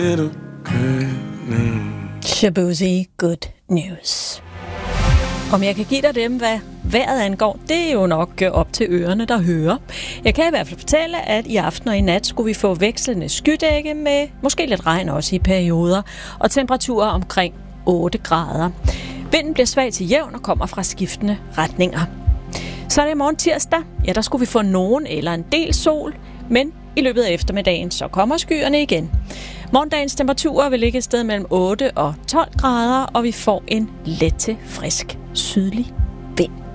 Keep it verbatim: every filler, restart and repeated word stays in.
Shaboozey, good news. Om jeg kan give dig dem, hvad vejret angår, det er jo nok op til ørerne, der hører. Jeg kan i hvert fald fortælle, at i aften og i nat skulle vi få vekslende skydække med måske lidt regn også i perioder, og temperaturer omkring otte grader. Vinden bliver svag til jævn og kommer fra skiftende retninger. Så er det i morgen tirsdag. Ja, der skulle vi få nogen eller en del sol, men i løbet af eftermiddagen så kommer skyerne igen. Morgendagens temperaturer vil ligge et sted mellem otte og tolv grader, og vi får en let til frisk sydlig vind.